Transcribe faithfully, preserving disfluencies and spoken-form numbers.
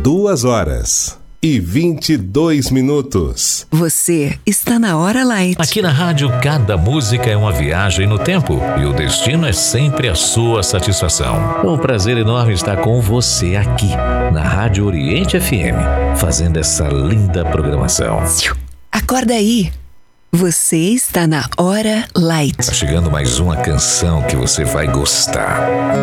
Duas horas e vinte e dois minutos. Você está na Hora Light. Aqui na rádio, cada música é uma viagem no tempo e o destino é sempre a sua satisfação. É um prazer enorme estar com você aqui na Rádio Oriente F M, fazendo essa linda programação. Acorda aí. Você está na Hora Light. Tá chegando mais uma canção que você vai gostar.